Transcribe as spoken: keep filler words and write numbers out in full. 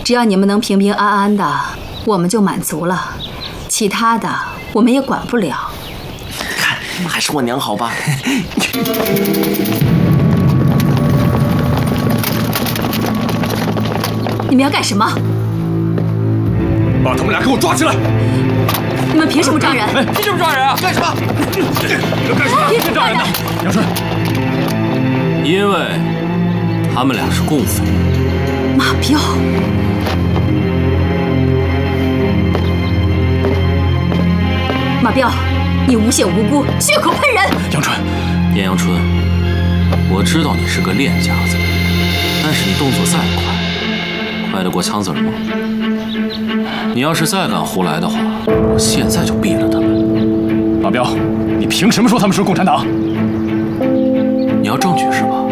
只要你们能平平安安的，我们就满足了。其他的我们也管不了。 看，还是我娘好吧。 你们要干什么？ 把他们俩给我抓起来！ 你们凭什么抓人？ 哎，凭什么抓人啊？干什么？你要干什么？ 凭什么抓人呢？杨春， 因为他们俩是共匪。 马彪，马彪，你诬陷无辜，血口喷人！ 杨春， 燕阳春，我知道你是个练家子，但是你动作再快，快得过枪子儿吗？你要是再敢胡来的话，我现在就毙了他们。 马彪，你凭什么说他们是共产党？ 你要证据是吧？